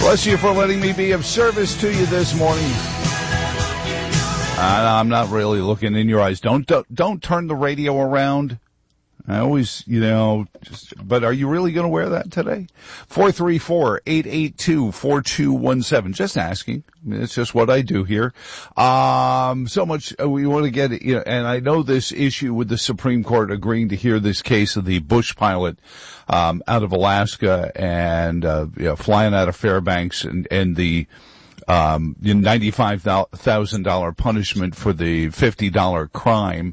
Bless you for letting me be of service to you this morning. I'm not really looking in your eyes. Don't turn the radio around. I always, but are you really going to wear that today? 434-882-4217. Just asking. It's just what I do here. So much we want to get, and I know this issue with the Supreme Court agreeing to hear this case of the Bush pilot, out of Alaska and, flying out of Fairbanks and the, $95,000 punishment for the $50 crime,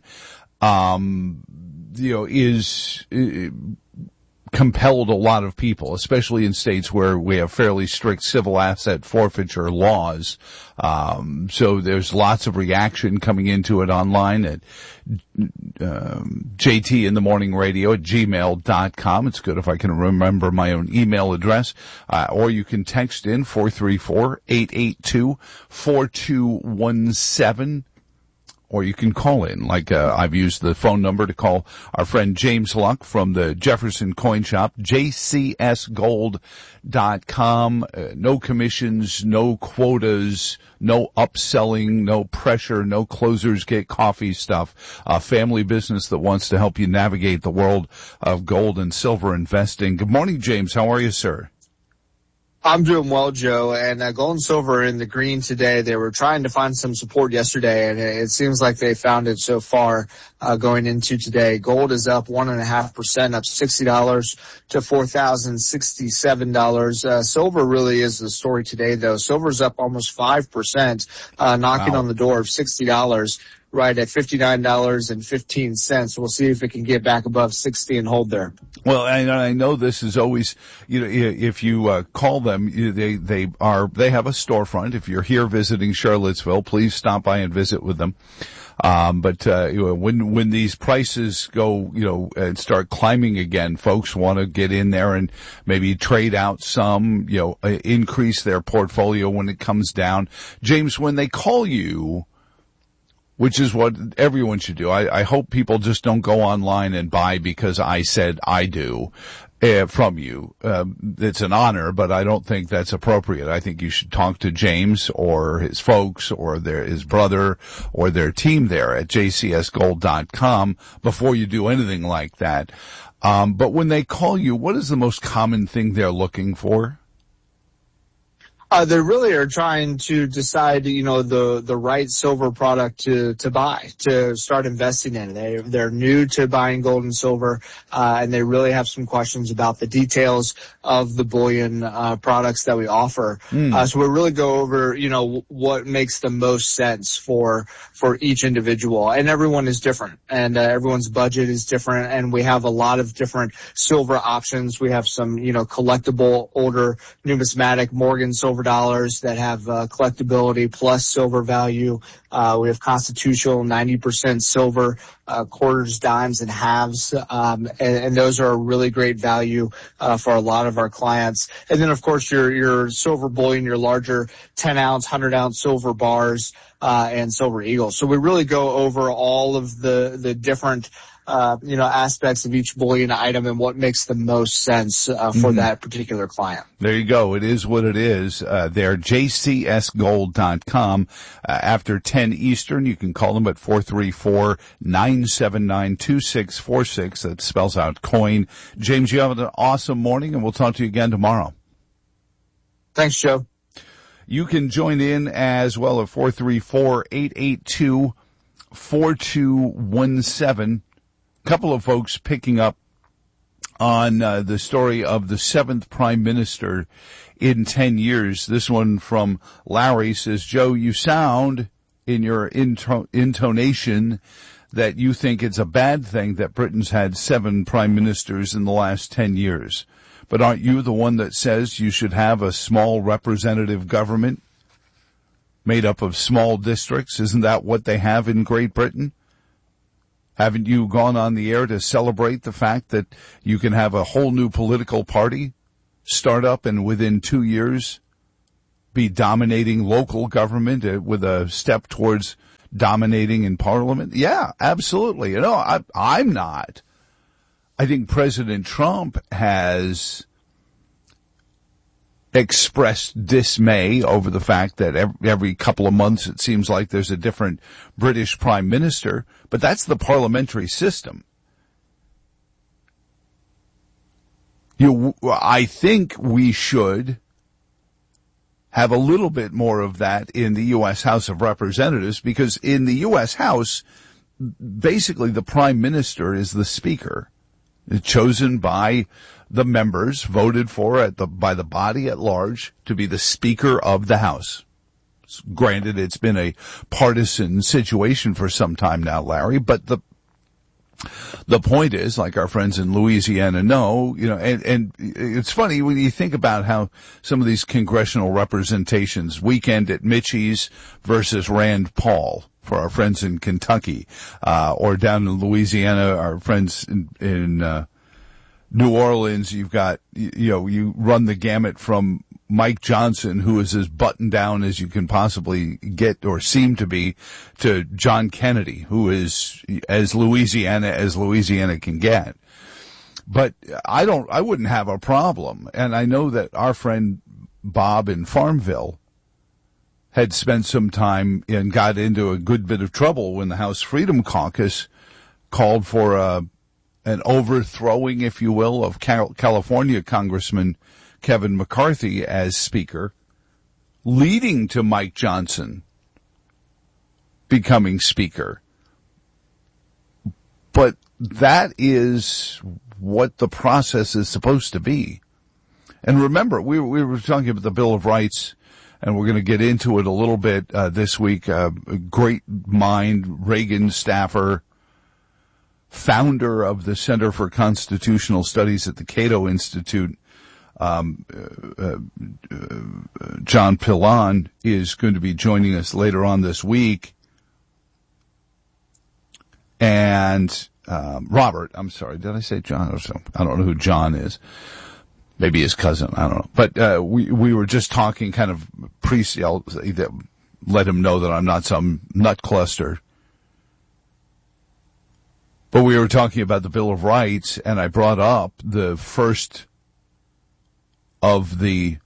is compelled a lot of people, especially in states where we have fairly strict civil asset forfeiture laws. So there's lots of reaction coming into it online at jtinthemorningradio@gmail.com. It's good if I can remember my own email address. Or you can text in 434-882-4217. Or you can call in, I've used the phone number to call our friend James Luck from the Jefferson Coin Shop, jcsgold.com. No commissions, no quotas, no upselling, no pressure, no closers get coffee stuff. A family business that wants to help you navigate the world of gold and silver investing. Good morning, James. How are you, sir? I'm doing well, Joe, and gold and silver in the green today. They were trying to find some support yesterday, and it seems like they found it so far going into today. Gold is up 1.5%, up $60 to $4,067. Silver really is the story today, though. Silver's up almost 5%, knocking on the door of $60. Right at $59.15. We'll see if it can get back above 60 and hold there. Well, I know this is always, if you call them, they have a storefront. If you're here visiting Charlottesville, please stop by and visit with them. But when these prices go, and start climbing again, folks want to get in there and maybe trade out some, increase their portfolio when it comes down. James, when they call you, which is what everyone should do. I hope people just don't go online and buy because I said I do from you. It's an honor, but I don't think that's appropriate. I think you should talk to James or his folks or his brother or their team there at jcsgold.com before you do anything like that. But when they call you, what is the most common thing they're looking for? They really are trying to decide, the right silver product to buy, to start investing in. They're new to buying gold and silver, and they really have some questions about the details of the bullion, products that we offer. So we really go over, what makes the most sense for each individual. And everyone is different, and everyone's budget is different, and we have a lot of different silver options. We have some, collectible, older, numismatic Morgan silver dollars that have collectability plus silver value. We have constitutional 90% silver, quarters, dimes, and halves, and those are a really great value for a lot of our clients. And then, of course, your silver bullion, your larger 10-ounce, 100-ounce silver bars, and silver eagles. So we really go over all of the different aspects of each bullion item and what makes the most sense for that particular client. There you go. It is what it is. They're jcsgold.com. After 10 Eastern, you can call them at 434-979-2646. That spells out coin. James, you have an awesome morning, and we'll talk to you again tomorrow. Thanks, Joe. You can join in as well at 434-882-4217. Couple of folks picking up on the story of the seventh prime minister in 10 years. This one from Larry says, Joe, you sound in your intonation that you think it's a bad thing that Britain's had 7 prime ministers in the last 10 years. But aren't you the one that says you should have a small representative government made up of small districts? Isn't that what they have in Great Britain? Haven't you gone on the air to celebrate the fact that you can have a whole new political party start up and within 2 years be dominating local government with a step towards dominating in parliament? Yeah, absolutely. I'm not. I think President Trump has expressed dismay over the fact that every couple of months it seems like there's a different British prime minister, but that's the parliamentary system. I think we should have a little bit more of that in the U.S. House of Representatives, because in the U.S. House, basically the prime minister is the speaker, chosen by the members, voted for by the body at large to be the Speaker of the House. Granted, it's been a partisan situation for some time now, Larry, but the point is, like our friends in Louisiana know, and it's funny when you think about how some of these congressional representations, weekend at Mitchie's versus Rand Paul for our friends in Kentucky, or down in Louisiana, our friends in New Orleans, you've got, you run the gamut from Mike Johnson, who is as buttoned down as you can possibly get or seem to be, to John Kennedy, who is as Louisiana can get. But I wouldn't have a problem. And I know that our friend Bob in Farmville had spent some time and got into a good bit of trouble when the House Freedom Caucus called for an overthrowing, if you will, of California Congressman Kevin McCarthy as Speaker, leading to Mike Johnson becoming Speaker. But that is what the process is supposed to be. And remember, we were talking about the Bill of Rights, and we're going to get into it a little bit this week. A great mind, Reagan staffer, founder of the Center for Constitutional Studies at the Cato Institute, John Pilon, is going to be joining us later on this week. And Robert, I'm sorry, did I say John or so? I don't know who John is. Maybe his cousin, I don't know. But we were just talking kind of let him know that I'm not some nut cluster. But we were talking about the Bill of Rights, and I brought up the first of the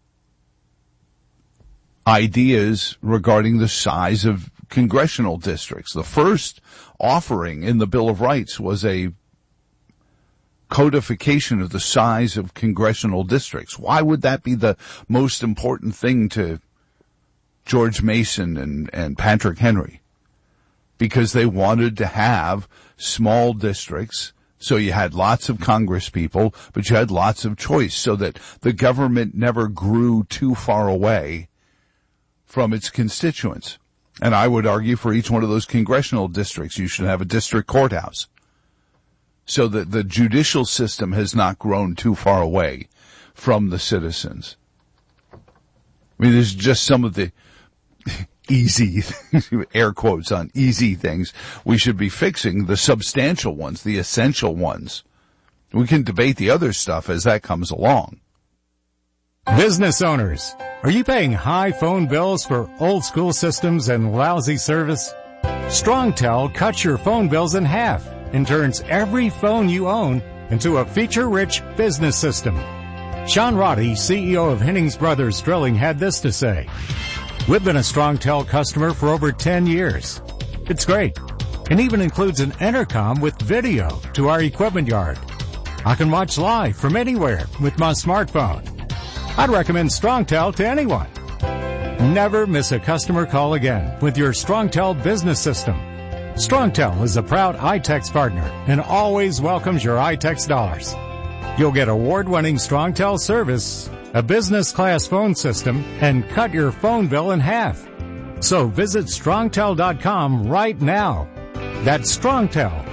ideas regarding the size of congressional districts. The first offering in the Bill of Rights was a codification of the size of congressional districts. Why would that be the most important thing to George Mason and Patrick Henry? Because they wanted to have small districts, so you had lots of Congress people, but you had lots of choice, so that the government never grew too far away from its constituents. And I would argue for each one of those congressional districts, you should have a district courthouse, so that the judicial system has not grown too far away from the citizens. I mean, there's just some of the easy, air quotes on easy things we should be fixing, the substantial ones, the essential ones. We can debate the other stuff as that comes along. Business owners, are you paying high phone bills for old school systems and lousy service? StrongTel cuts your phone bills in half and turns every phone you own into a feature-rich business system. Sean Roddy, CEO of Hennings Brothers Drilling, had this to say: "We've been a StrongTel customer for over 10 years. It's great, and even includes an intercom with video to our equipment yard. I can watch live from anywhere with my smartphone. I'd recommend StrongTel to anyone. Never miss a customer call again with your StrongTel business system. StrongTel is a proud iTex partner and always welcomes your iTex dollars. You'll get award-winning StrongTel service, a business-class phone system, and cut your phone bill in half. So visit StrongTel.com right now. That's StrongTel,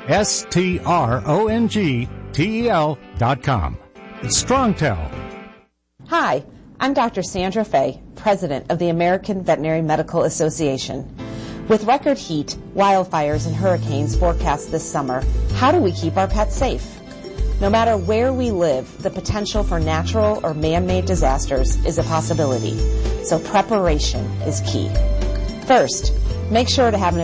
StrongTel.com. It's StrongTel." Hi, I'm Dr. Sandra Fay, President of the American Veterinary Medical Association. With record heat, wildfires, and hurricanes forecast this summer, how do we keep our pets safe? No matter where we live, the potential for natural or man-made disasters is a possibility, so preparation is key. First, make sure to have an